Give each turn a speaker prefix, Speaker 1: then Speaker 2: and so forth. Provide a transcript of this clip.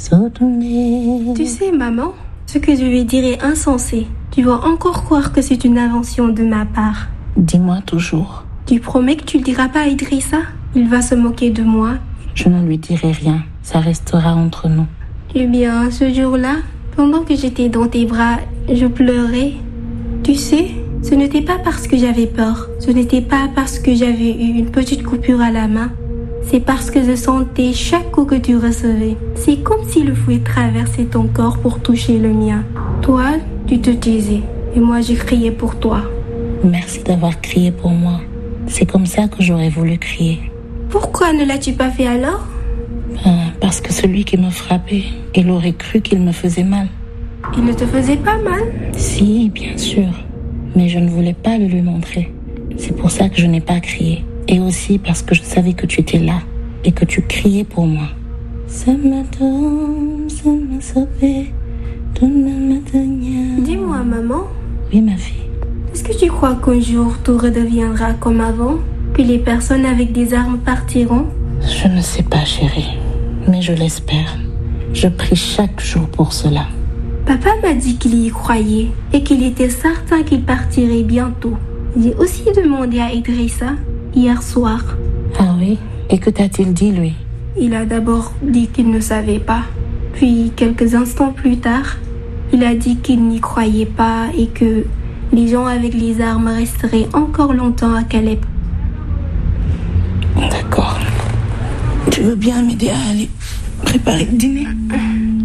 Speaker 1: Tu sais, maman, ce que je vais dire est insensé. Tu vas encore croire que c'est une invention de ma part.
Speaker 2: Dis-moi toujours.
Speaker 1: Tu promets que tu le diras pas à Idrissa? Il va se moquer de moi.
Speaker 2: Je ne lui dirai rien. Ça restera entre nous.
Speaker 1: Eh bien, ce jour-là, pendant que j'étais dans tes bras, je pleurais. Tu sais, ce n'était pas parce que j'avais peur. Ce n'était pas parce que j'avais eu une petite coupure à la main. C'est parce que je sentais chaque coup que tu recevais. C'est comme si le fouet traversait ton corps pour toucher le mien. Toi, tu te taisais. Et moi, j'ai crié pour toi.
Speaker 2: Merci d'avoir crié pour moi. C'est comme ça que j'aurais voulu crier.
Speaker 1: Pourquoi ne l'as-tu pas fait alors?
Speaker 2: Parce que celui qui me frappait, il aurait cru qu'il me faisait mal.
Speaker 1: Il ne te faisait pas mal?
Speaker 2: Si, bien sûr. Mais je ne voulais pas le lui montrer. C'est pour ça que je n'ai pas crié. Et aussi parce que je savais que tu étais là et que tu criais pour moi.
Speaker 1: Dis-moi, maman.
Speaker 2: Oui, ma fille.
Speaker 1: Est-ce que tu crois qu'un jour tout redeviendra comme avant? Puis les personnes avec des armes partiront?
Speaker 2: Je ne sais pas, chérie. Mais je l'espère. Je prie chaque jour pour cela.
Speaker 1: Papa m'a dit qu'il y croyait et qu'il était certain qu'il partirait bientôt. J'ai aussi demandé à Idrissa hier soir.
Speaker 2: Ah oui? Et que t'a-t-il dit, lui?
Speaker 1: Il a d'abord dit qu'il ne savait pas. Puis, quelques instants plus tard, il a dit qu'il n'y croyait pas et que les gens avec les armes resteraient encore longtemps à Calais.
Speaker 2: D'accord. Tu veux bien m'aider à aller préparer le dîner?